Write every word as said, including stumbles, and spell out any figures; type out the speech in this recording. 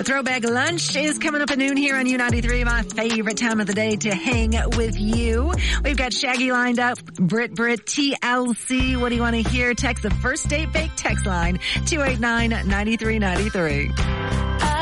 The Throwback Lunch is coming up at noon here on U ninety-three, my favorite time of the day to hang with you. We've got Shaggy lined up, Brit Brit, T L C. What do you want to hear? Text the First Date Bake text line, two eight nine, nine three nine three.